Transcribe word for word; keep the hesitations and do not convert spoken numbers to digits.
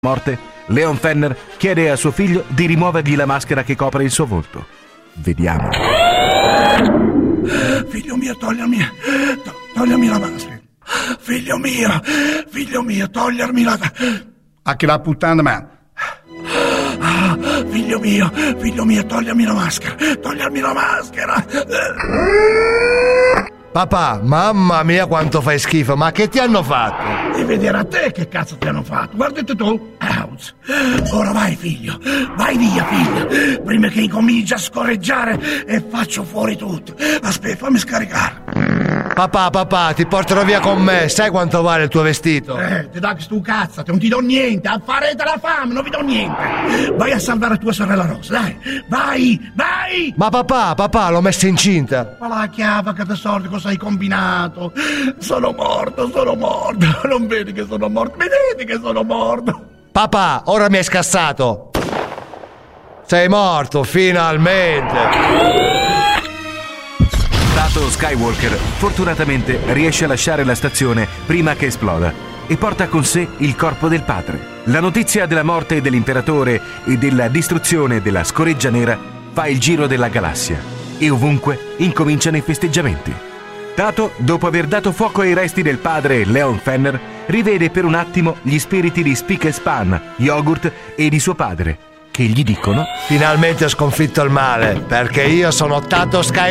morte, Leon Fenner chiede a suo figlio di rimuovergli la maschera che copre il suo volto. Vediamo. Figlio mio, togliermi, to- togliermi la maschera. Figlio mio, figlio mio, togliermi la... A che la puttana, ma... Ah, figlio mio, figlio mio, togliermi la maschera, togliermi la maschera. Papà, mamma mia quanto fai schifo, ma che ti hanno fatto? E vedere a te che cazzo ti hanno fatto. Guardate tu. Ouch. Ora vai figlio, vai via figlio, prima che incominci a scorreggiare e faccio fuori tutto. Aspetta, fammi scaricare. Papà, papà, ti porterò via con me, sai quanto vale il tuo vestito? Eh, ti dà che stu cazzo, non ti do niente, affarete la fame, non vi do niente. Vai a salvare tua sorella Rosa, dai, vai, vai. Ma papà, papà, l'ho messa incinta. Ma la chiava che te sordi, cosa hai combinato? Sono morto, sono morto, non vedi che sono morto, vedete che sono morto. Papà, ora mi hai scassato. Sei morto, finalmente. Tato Skywalker fortunatamente riesce a lasciare la stazione prima che esploda e porta con sé il corpo del padre. La notizia della morte dell'imperatore e della distruzione della scoreggia nera fa il giro della galassia e ovunque incominciano i festeggiamenti. Tato, dopo aver dato fuoco ai resti del padre Leon Fenner, rivede per un attimo gli spiriti di Spick e Span, Yogurt e di suo padre, che gli dicono: finalmente ho sconfitto il male, perché io sono Tato Skywalker.